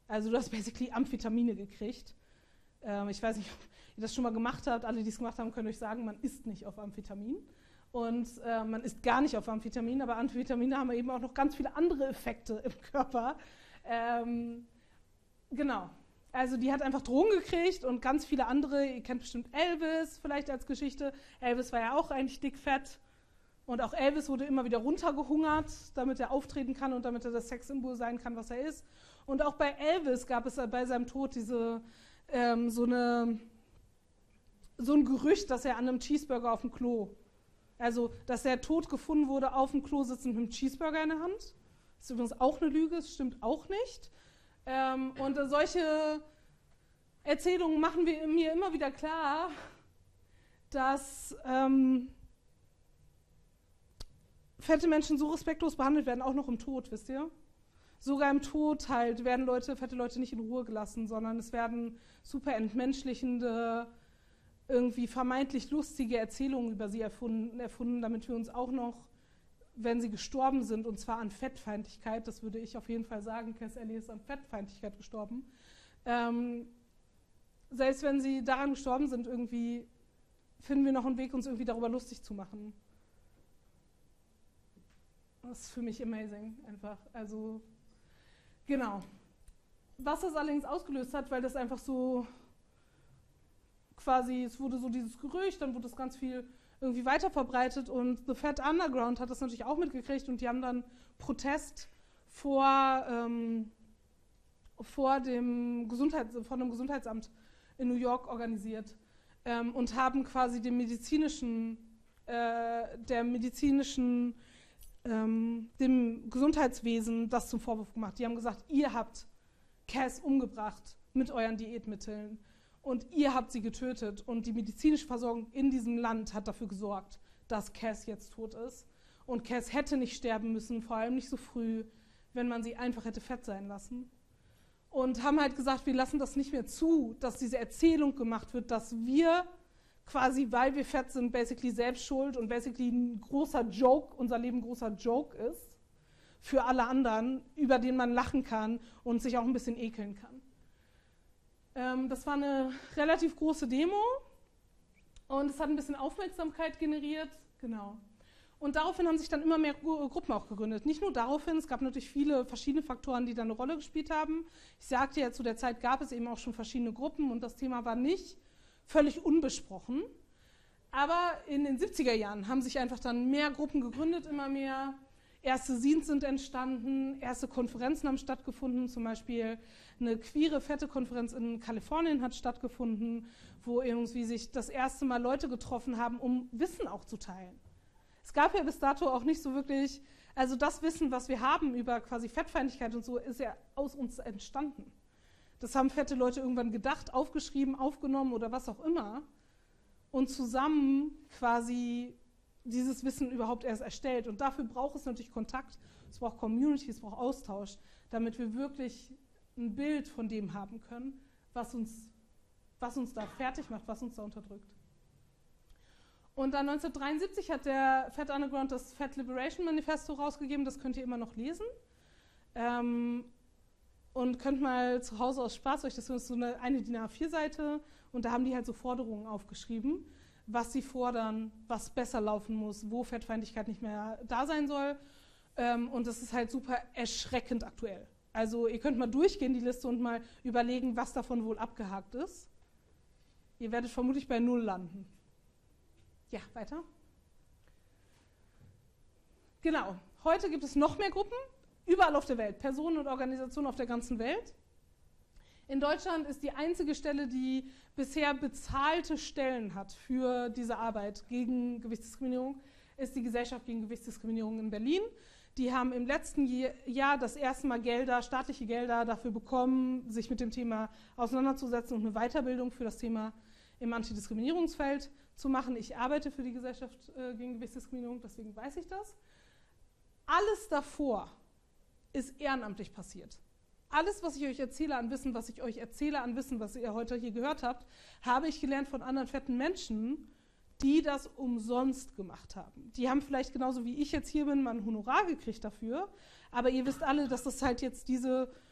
Also du hast basically Amphetamine gekriegt. Ich weiß nicht, ob ihr das schon mal gemacht habt. Alle, die es gemacht haben, können euch sagen, man isst nicht auf Amphetamin. Und man isst gar nicht auf Amphetamin, aber Amphetamine haben eben auch noch ganz viele andere Effekte im Körper. Genau. Also die hat einfach Drogen gekriegt und ganz viele andere. Ihr kennt bestimmt Elvis vielleicht als Geschichte. Elvis war ja auch eigentlich dickfett. Und auch Elvis wurde immer wieder runtergehungert, damit er auftreten kann und damit er das Sexsymbol sein kann, was er ist. Und auch bei Elvis gab es bei seinem Tod so ein Gerücht, dass er an einem Cheeseburger auf dem Klo, also dass er tot gefunden wurde, auf dem Klo sitzend mit einem Cheeseburger in der Hand. Das ist übrigens auch eine Lüge, das stimmt auch nicht. Und solche Erzählungen machen mir immer wieder klar, dass fette Menschen so respektlos behandelt werden, auch noch im Tod, wisst ihr? Sogar im Tod halt werden fette Leute nicht in Ruhe gelassen, sondern es werden super entmenschlichende, irgendwie vermeintlich lustige Erzählungen über sie erfunden, damit wir uns auch noch, wenn sie gestorben sind, und zwar an Fettfeindlichkeit, das würde ich auf jeden Fall sagen, Cass Elliot ist an Fettfeindlichkeit gestorben, selbst wenn sie daran gestorben sind, irgendwie finden wir noch einen Weg, uns irgendwie darüber lustig zu machen. Das ist für mich amazing, einfach. Also, genau. Was das allerdings ausgelöst hat, weil das einfach so quasi, es wurde so dieses Gerücht, dann wurde das ganz viel irgendwie weiter verbreitet und The Fat Underground hat das natürlich auch mitgekriegt und die haben dann Protest vor dem Gesundheitsamt in New York organisiert und haben quasi dem Gesundheitswesen das zum Vorwurf gemacht. Die haben gesagt, ihr habt Cass umgebracht mit euren Diätmitteln und ihr habt sie getötet und die medizinische Versorgung in diesem Land hat dafür gesorgt, dass Cass jetzt tot ist. Und Cass hätte nicht sterben müssen, vor allem nicht so früh, wenn man sie einfach hätte fett sein lassen. Und haben halt gesagt, wir lassen das nicht mehr zu, dass diese Erzählung gemacht wird, dass wir quasi, weil wir fett sind, basically selbst schuld und basically ein großer Joke, unser Leben ein großer Joke ist für alle anderen, über den man lachen kann und sich auch ein bisschen ekeln kann. Das war eine relativ große Demo und es hat ein bisschen Aufmerksamkeit generiert, genau. Und daraufhin haben sich dann immer mehr Gruppen auch gegründet. Nicht nur daraufhin, es gab natürlich viele verschiedene Faktoren, die da eine Rolle gespielt haben. Ich sagte ja, zu der Zeit gab es eben auch schon verschiedene Gruppen und das Thema war nicht völlig unbesprochen. Aber in den 70er Jahren haben sich einfach dann mehr Gruppen gegründet, immer mehr. Erste Scenes sind entstanden, erste Konferenzen haben stattgefunden, zum Beispiel eine queere Fette-Konferenz in Kalifornien hat stattgefunden, wo irgendwie sich das erste Mal Leute getroffen haben, um Wissen auch zu teilen. Es gab ja bis dato auch nicht so wirklich, also das Wissen, was wir haben über quasi Fettfeindlichkeit und so, ist ja aus uns entstanden. Das haben fette Leute irgendwann gedacht, aufgeschrieben, aufgenommen oder was auch immer und zusammen quasi dieses Wissen überhaupt erst erstellt. Und dafür braucht es natürlich Kontakt, es braucht Community, es braucht Austausch, damit wir wirklich ein Bild von dem haben können, was uns da fertig macht, was uns da unterdrückt. Und dann 1973 hat der Fat Underground das Fat Liberation Manifesto rausgegeben, das könnt ihr immer noch lesen. Und könnt mal zu Hause aus Spaß euch, das ist so eine DIN A4-Seite und da haben die halt so Forderungen aufgeschrieben, was sie fordern, was besser laufen muss, wo Fettfeindlichkeit nicht mehr da sein soll. Und das ist halt super erschreckend aktuell. Also ihr könnt mal durchgehen, die Liste, und mal überlegen, was davon wohl abgehakt ist. Ihr werdet vermutlich bei 0 landen. Ja, weiter. Genau, heute gibt es noch mehr Gruppen, überall auf der Welt, Personen und Organisationen auf der ganzen Welt. In Deutschland ist die einzige Stelle, die bisher bezahlte Stellen hat für diese Arbeit gegen Gewichtsdiskriminierung, ist die Gesellschaft gegen Gewichtsdiskriminierung in Berlin. Die haben im letzten Jahr das erste Mal staatliche Gelder dafür bekommen, sich mit dem Thema auseinanderzusetzen und eine Weiterbildung für das Thema im Antidiskriminierungsfeld zu machen. Ich arbeite für die Gesellschaft gegen Gewichtsdiskriminierung, deswegen weiß ich das. Alles davor ist ehrenamtlich passiert. Alles, was ich euch erzähle an Wissen, was ihr heute hier gehört habt, habe ich gelernt von anderen fetten Menschen, die das umsonst gemacht haben. Die haben vielleicht genauso wie ich jetzt hier bin, mal ein Honorar gekriegt dafür, aber ihr wisst alle, dass das halt jetzt diese